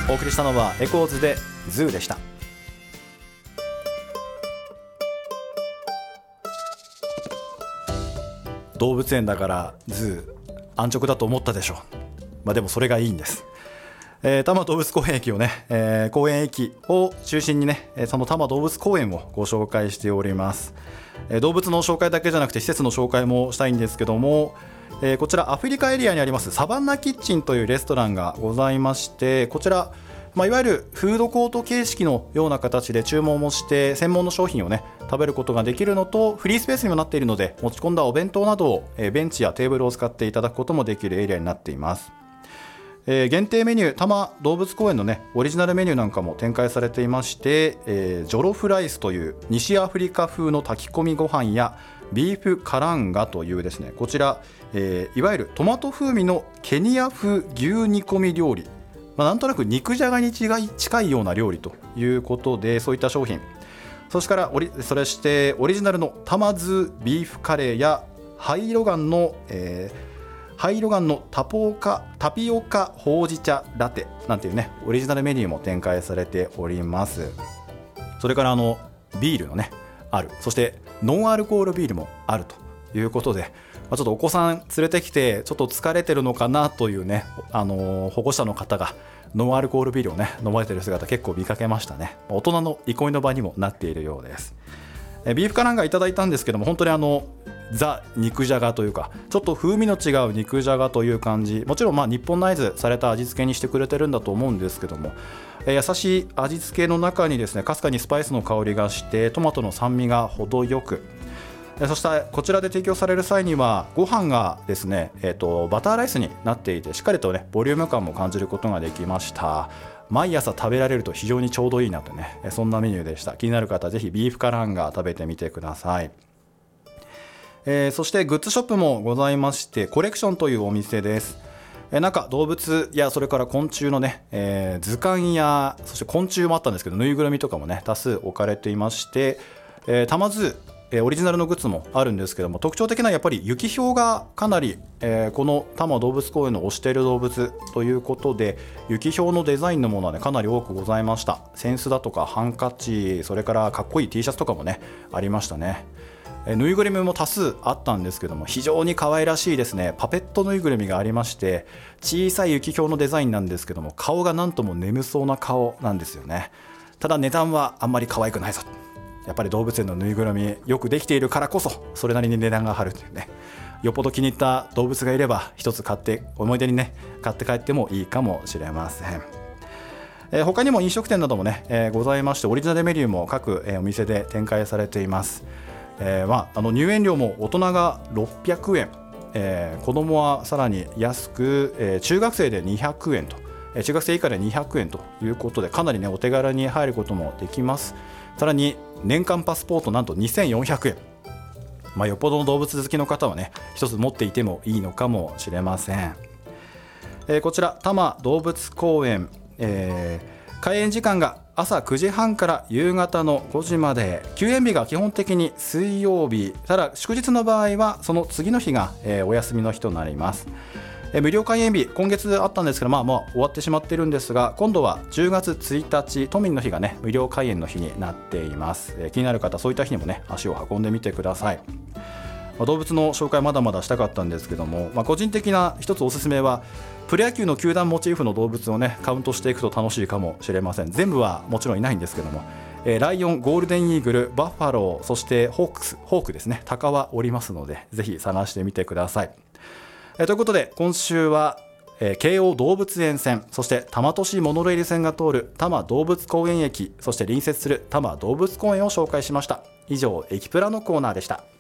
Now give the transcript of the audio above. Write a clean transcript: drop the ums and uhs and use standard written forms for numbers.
お送りしたのはエコーズでズーでした。動物園だからズー安直だと思ったでしょう。でもそれがいいんです。多摩動物公園駅をね、公園駅を中心にね、その多摩動物公園をご紹介しております。動物の紹介だけじゃなくて施設の紹介もしたいんですけども、こちらアフリカエリアにありますサバンナキッチンというレストランがございまして、こちら、いわゆるフードコート形式のような形で注文もして専門の商品をね食べることができるのと、フリースペースにもなっているので持ち込んだお弁当などをベンチやテーブルを使っていただくこともできるエリアになっています。限定メニュー、多摩動物公園のねオリジナルメニューなんかも展開されていまして、ジョロフライスという西アフリカ風の炊き込みご飯やビーフカランガというですね、こちら、いわゆるトマト風味のケニア風牛煮込み料理、なんとなく肉じゃがに近いような料理ということで、そういった商品、そしてオリジナルのタマズビーフカレーやハイロガンのタピオカほうじ茶ラテなんていうねオリジナルメニューも展開されております。それからビールのねある、そしてノンアルコールビールもあるということで、ちょっとお子さん連れてきてちょっと疲れてるのかなというね、保護者の方がノンアルコールビールをね飲まれてる姿結構見かけましたね。大人の憩いの場にもなっているようです。ビーフカランガいただいたんですけども、本当にザ肉じゃがというかちょっと風味の違う肉じゃがという感じ、もちろん日本ナイズされた味付けにしてくれてるんだと思うんですけども、優しい味付けの中にですねかすかにスパイスの香りがしてトマトの酸味が程よく、そしてこちらで提供される際にはご飯がですね、バターライスになっていてしっかりとねボリューム感も感じることができました。毎朝食べられると非常にちょうどいいなとね、そんなメニューでした。気になる方はぜひビーフカランガ食べてみてください。そしてグッズショップもございまして、コレクションというお店です。中動物やそれから昆虫のね、図鑑やそして昆虫もあったんですけど、ぬいぐるみとかもね多数置かれていまして、タマズオリジナルのグッズもあるんですけども、特徴的なやっぱりユキヒョウがかなり、この多摩動物公園の推している動物ということで、ユキヒョウのデザインのものは、ね、かなり多くございました。扇子だとかハンカチ、それからかっこいい T シャツとかもねありましたね。ぬいぐるみも多数あったんですけども、非常に可愛らしいですねパペットぬいぐるみがありまして、小さいユキヒョウのデザインなんですけども、顔がなんとも眠そうな顔なんですよね。ただ値段はあんまり可愛くないぞ。やっぱり動物園のぬいぐるみよくできているからこそそれなりに値段が張るというね、よっぽど気に入った動物がいれば一つ買って思い出にね買って帰ってもいいかもしれません。他にも飲食店などもね、ございまして、オリジナルメニューも各、お店で展開されています。入園料も大人が600円、子供はさらに安く、中学生で200円と、中学生以下で200円ということで、かなりねお手軽に入ることもできます。さらに年間パスポートなんと2400円、よっぽどの動物好きの方はね一つ持っていてもいいのかもしれません。こちら多摩動物公園、開園時間が朝9時半から夕方の5時まで、休園日が基本的に水曜日、ただ祝日の場合はその次の日が、お休みの日となります。無料開園日、今月あったんですけど、終わってしまっているんですが、今度は10月1日都民の日がね無料開園の日になっています。気になる方、そういった日にもね足を運んでみてください。動物の紹介まだまだしたかったんですけども、個人的な一つおすすめはプロ野球の球団モチーフの動物をねカウントしていくと楽しいかもしれません。全部はもちろんいないんですけども、ライオン、ゴールデンイーグル、バッファロー、そしてホークですね、タカはおりますのでぜひ探してみてください。ということで今週は、京王動物園線、そして多摩都市モノレール線が通る多摩動物公園駅、そして隣接する多摩動物公園を紹介しました。以上、エキプラのコーナーでした。